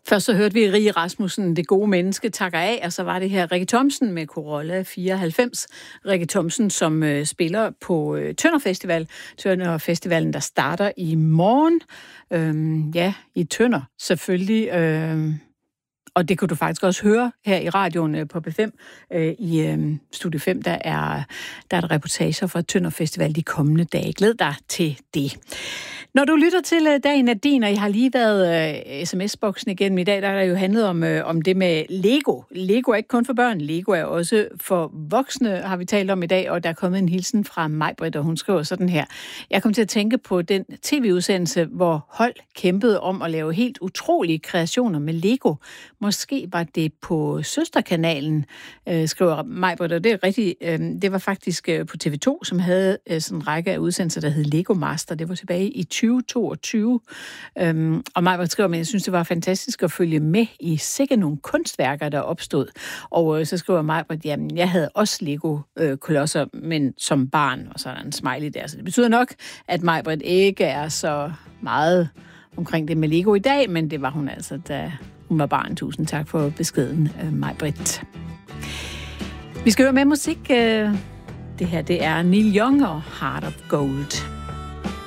Først så hørte vi Rie Rasmussen, Det gode menneske, takker af, og så var det her Rikke Thomsen med Corolla 94. Rikke Thomsen, som spiller på Tønder Festival. Tønder Festivalen, der starter i morgen. I Tønder selvfølgelig. Og det kunne du faktisk også høre her i radioen på P5. I Studie 5, der er der reportager fra Tønder Festival de kommende dage. Glæd dig til det. Når du lytter til Dagen er din, og jeg har lige været sms-boksen igennem i dag, der er der jo handlet om det med Lego. Lego er ikke kun for børn, Lego er også for voksne, har vi talt om i dag, og der er kommet en hilsen fra Maj-Britt, og hun skriver sådan her. Jeg kom til at tænke på den tv-udsendelse, hvor hold kæmpede om at lave helt utrolige kreationer med Lego. Måske var det på Søsterkanalen, skriver Maj-Britt, og det er rigtigt. Det var faktisk på TV2, som havde sådan en række af udsendelser, der hed Lego Master. Det var tilbage i 2022. Og Maj-Britt skriver, men jeg synes, det var fantastisk at følge med i sikke nogle kunstværker, der opstod. Og så skriver Maj-Britt, jamen, jeg havde også Lego-kolosser, men som barn, og så er der en smiley der. Så det betyder nok, at Maj-Britt ikke er så meget omkring det med Lego i dag, men det var hun altså, da hun var barn. Tusind tak for beskeden, Maj-Britt. Vi skal høre med musik. Det her, det er Neil Young og Heart of Gold.